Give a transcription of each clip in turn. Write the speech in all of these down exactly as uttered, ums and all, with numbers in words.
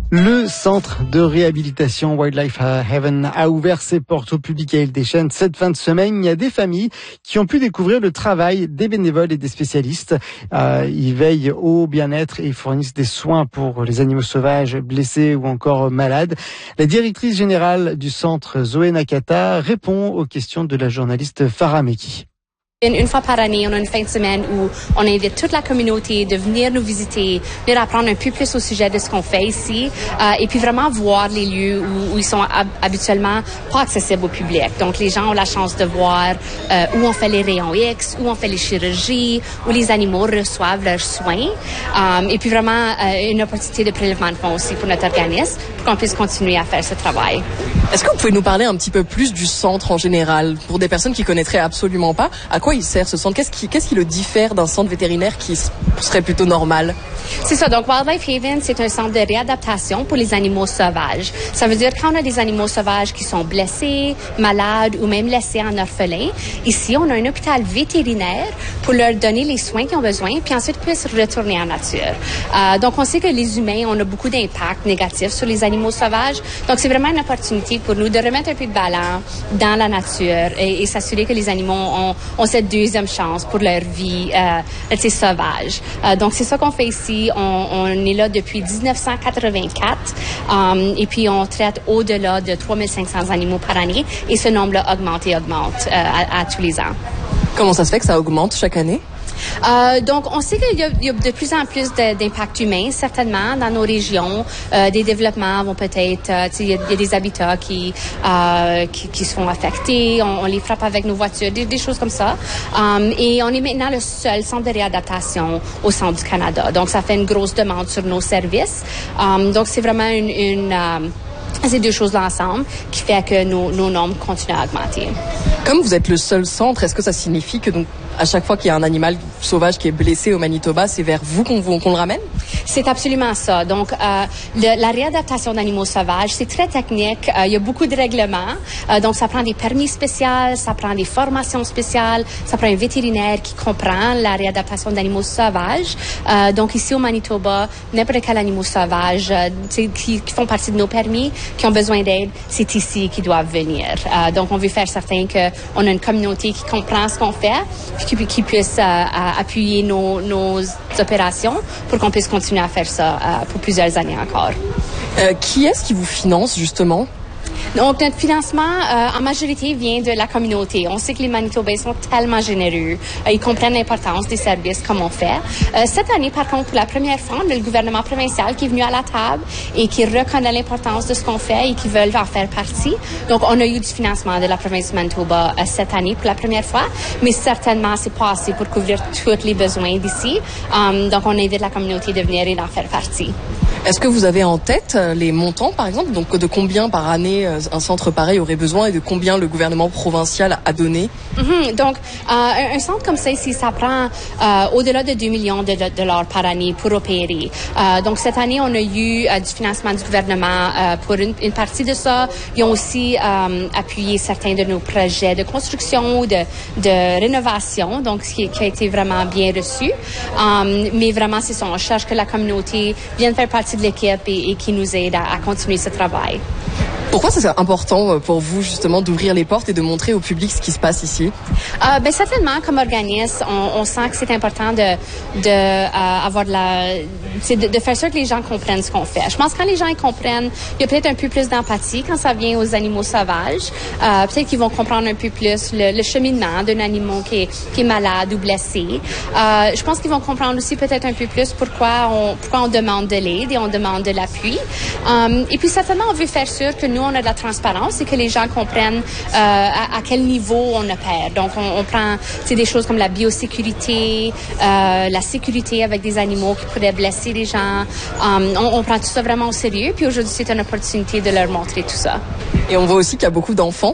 Le centre de réhabilitation Wildlife Heaven a ouvert ses portes au public à Île-des-Chênes cette fin de semaine. Il y a des familles qui ont pu découvrir le travail des bénévoles et des spécialistes. Euh, ils veillent au bien-être et fournissent des soins pour les animaux sauvages, blessés ou encore malades. La directrice générale du centre, Zoé Nakata, répond aux questions de la journaliste Farah Meki. Une fois par année, on a une fin de semaine où on invite toute la communauté de venir nous visiter, venir apprendre un peu plus au sujet de ce qu'on fait ici, euh, et puis vraiment voir les lieux où, où ils sont hab- habituellement pas accessibles au public. Donc, les gens ont la chance de voir euh, où on fait les rayons X, où on fait les chirurgies, où les animaux reçoivent leurs soins, euh, et puis vraiment euh, une opportunité de prélèvement de fonds aussi pour notre organisme, pour qu'on puisse continuer à faire ce travail. Est-ce que vous pouvez nous parler un petit peu plus du centre en général, pour des personnes qui connaîtraient absolument pas? À quoi il sert ce centre? Qu'est-ce qui, qu'est-ce qui le diffère d'un centre vétérinaire qui serait plutôt normal? C'est ça. Donc, Wildlife Haven, c'est un centre de réadaptation pour les animaux sauvages. Ça veut dire quand on a des animaux sauvages qui sont blessés, malades ou même laissés en orphelin, ici, on a un hôpital vétérinaire pour leur donner les soins qu'ils ont besoin, puis ensuite ils puissent retourner en nature. Euh, donc, on sait que les humains, on a beaucoup d'impact négatif sur les animaux sauvages. Donc, c'est vraiment une opportunité pour nous de remettre un peu de balance dans la nature et, et s'assurer que les animaux ont, ont cette deuxième chance pour leur vie euh, sauvage. Euh, donc, c'est ça qu'on fait ici. On, on est là depuis dix-neuf cent quatre-vingt-quatre um, et puis on traite au-delà de trois mille cinq cents animaux par année et ce nombre-là augmente et augmente euh, à, à tous les ans. Comment ça se fait que ça augmente chaque année? Euh, donc, on sait qu'il y a, il y a de plus en plus de, d'impact humain, certainement, dans nos régions. Euh, des développements vont peut-être... Euh, il y, a, il y a des habitats qui, euh, qui, qui se font affecter. On, on les frappe avec nos voitures, des, des choses comme ça. Um, et on est maintenant le seul centre de réadaptation au centre du Canada. Donc, ça fait une grosse demande sur nos services. Um, donc, c'est vraiment une... une euh, ces deux choses-là ensemble qui fait que nos, nos nombres continuent à augmenter. Comme vous êtes le seul centre, est-ce que ça signifie que donc à chaque fois qu'il y a un animal sauvage qui est blessé au Manitoba, c'est vers vous qu'on, qu'on le ramène? C'est absolument ça. Donc, euh, le, la réadaptation d'animaux sauvages, c'est très technique. Euh, il y a beaucoup de règlements. Euh, donc, ça prend des permis spéciaux, ça prend des formations spéciales, ça prend un vétérinaire qui comprend la réadaptation d'animaux sauvages. Euh, donc, ici au Manitoba, n'importe quel animal sauvage euh, qui, qui font partie de nos permis, qui ont besoin d'aide, c'est ici qu'ils doivent venir. Euh, donc, on veut faire certain qu'on a une communauté qui comprend ce qu'on fait, puis qui, qui puisse euh, appuyer nos, nos opérations pour qu'on puisse continuer à faire ça euh, pour plusieurs années encore. Euh, qui est-ce qui vous finance, justement? Donc, notre financement, euh, en majorité, vient de la communauté. On sait que les Manitobains sont tellement généreux. Euh, ils comprennent l'importance des services comme on fait. Euh, cette année, par contre, pour la première fois, on a le gouvernement provincial qui est venu à la table et qui reconnaît l'importance de ce qu'on fait et qui veulent en faire partie. Donc, on a eu du financement de la province du Manitoba euh, cette année pour la première fois, mais certainement, c'est pas assez pour couvrir tous les besoins d'ici. Um, donc, on invite la communauté de venir et d'en faire partie. Est-ce que vous avez en tête les montants, par exemple, donc de combien par année un centre pareil aurait besoin et de combien le gouvernement provincial a donné? Mm-hmm. Donc, euh, un, un centre comme ça ici, ça prend euh, au-delà de deux millions de dollars par année pour opérer. Euh, donc, cette année, on a eu euh, du financement du gouvernement euh, pour une, une partie de ça. Ils ont aussi euh, appuyé certains de nos projets de construction, de, de rénovation, donc ce qui, qui a été vraiment bien reçu. Um, mais vraiment, c'est ça. On cherche que la communauté vienne faire partie de l'équipe et, et qui nous aide à, à continuer ce travail. Pourquoi c'est important pour vous, justement, d'ouvrir les portes et de montrer au public ce qui se passe ici? Euh, ben, certainement, comme organisme, on, on sent que c'est important de, de, euh, avoir de la, c'est de, de faire sûr que les gens comprennent ce qu'on fait. Je pense que quand les gens ils comprennent, il y a peut-être un peu plus d'empathie quand ça vient aux animaux sauvages. Euh, peut-être qu'ils vont comprendre un peu plus le, le cheminement d'un animal qui est, qui est malade ou blessé. Euh, je pense qu'ils vont comprendre aussi peut-être un peu plus pourquoi on, pourquoi on demande de l'aide et on demande de l'appui. Um, et puis, certainement, on veut faire sûr que nous, on a de la transparence et que les gens comprennent euh, à, à quel niveau on opère. Donc, on, on prend des choses comme la biosécurité, euh, la sécurité avec des animaux qui pourraient blesser les gens. Um, on, on prend tout ça vraiment au sérieux. Puis aujourd'hui, c'est une opportunité de leur montrer tout ça. Et on voit aussi qu'il y a beaucoup d'enfants.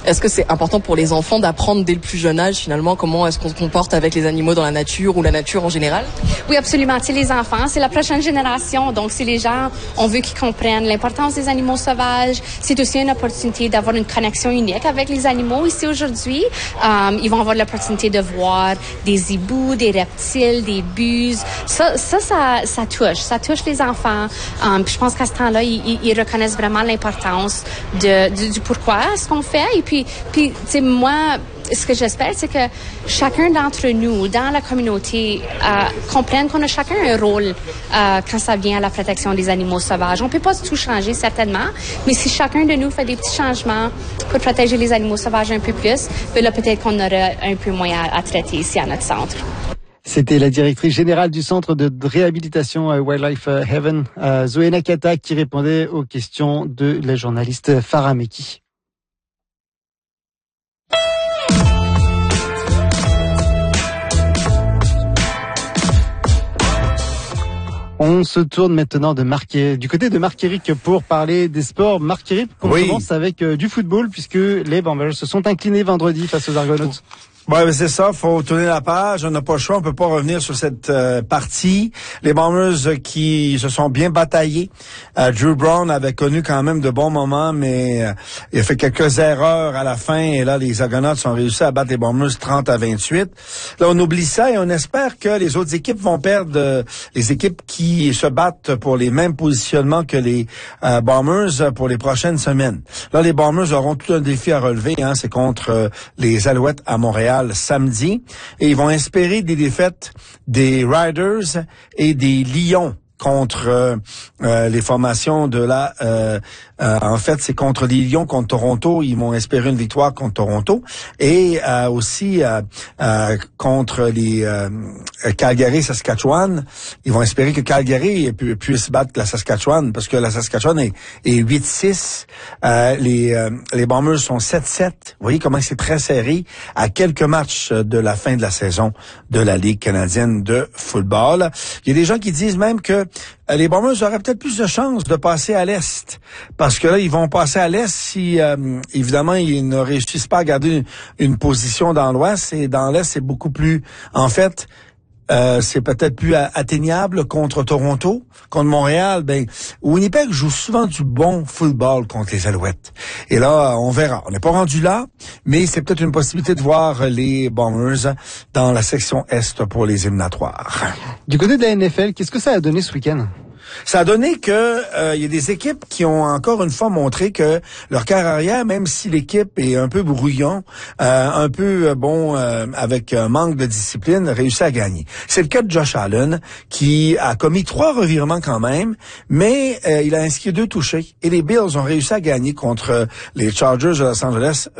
Est-ce que c'est important pour les enfants d'apprendre dès le plus jeune âge, finalement, comment est-ce qu'on se comporte avec les animaux dans la nature ou la nature en général? Oui, absolument. Tu sais, les enfants, c'est la prochaine génération. Donc, si les gens, on veut qu'ils comprennent l'importance des animaux sauvages, c'est aussi une opportunité d'avoir une connexion unique avec les animaux. Ici, aujourd'hui, euh, ils vont avoir l'opportunité de voir des hiboux, des reptiles, des buses. Ça, ça, ça, ça touche. Ça touche les enfants. Um, puis je pense qu'à ce temps-là, ils, ils reconnaissent vraiment l'importance de, du, du pourquoi ce qu'on fait. Et puis, puis, tu sais, moi, ce que j'espère, c'est que chacun d'entre nous, dans la communauté, euh, comprenne qu'on a chacun un rôle euh, quand ça vient à la protection des animaux sauvages. On peut pas tout changer, certainement, mais si chacun de nous fait des petits changements pour protéger les animaux sauvages un peu plus, ben là, peut-être qu'on aura un peu moins à, à traiter ici à notre centre. C'était la directrice générale du centre de réhabilitation Wildlife Heaven, euh, Zoé Nakata, qui répondait aux questions de la journaliste Farah Meki. On se tourne maintenant de Marc, du côté de Marc-Éric pour parler des sports. Marc-Éric, on oui. commence avec euh, du football puisque les Bombers se sont inclinés vendredi face aux Argonauts. Ouais, ben c'est ça, faut tourner la page, on n'a pas le choix, on peut pas revenir sur cette euh, partie. Les Bombers euh, qui se sont bien bataillés. Euh, Drew Brown avait connu quand même de bons moments, mais euh, il a fait quelques erreurs à la fin, et là, les Argonauts ont réussi à battre les Bombers trente à vingt-huit. Là, on oublie ça et on espère que les autres équipes vont perdre, euh, les équipes qui se battent pour les mêmes positionnements que les euh, Bombers pour les prochaines semaines. Là, les Bombers auront tout un défi à relever, hein, c'est contre euh, les Alouettes à Montréal samedi, et ils vont espérer des défaites des Riders et des Lions contre euh, euh, les formations de la... Euh, euh, en fait, c'est contre les Lions, contre Toronto. Ils vont espérer une victoire contre Toronto. Et euh, aussi euh, euh, contre les euh, Calgary, Saskatchewan. Ils vont espérer que Calgary pu, puisse battre la Saskatchewan, parce que la Saskatchewan est, est huit six. Euh, les, euh, les Bombers sont sept sept. Vous voyez comment c'est très serré à quelques matchs de la fin de la saison de la Ligue canadienne de football. Il y a des gens qui disent même que les Bombers auraient peut-être plus de chances de passer à l'Est, parce que là, ils vont passer à l'Est si, euh, évidemment, ils ne réussissent pas à garder une, une position dans l'Ouest, et dans l'Est, c'est beaucoup plus, en fait, Euh, c'est peut-être plus atteignable contre Toronto, contre Montréal. Ben, Winnipeg joue souvent du bon football contre les Alouettes. Et là, on verra. On n'est pas rendu là, mais c'est peut-être une possibilité de voir les Bombers dans la section Est pour les éliminatoires. Du côté de la N F L, qu'est-ce que ça a donné ce week-end? Ça a donné que euh, il y a des équipes qui ont encore une fois montré que leur carrière arrière, même si l'équipe est un peu brouillon, euh, un peu euh, bon euh, avec un manque de discipline, réussit à gagner. C'est le cas de Josh Allen, qui a commis trois revirements quand même, mais euh, il a inscrit deux touchés, et les Bills ont réussi à gagner contre les Chargers de Los Angeles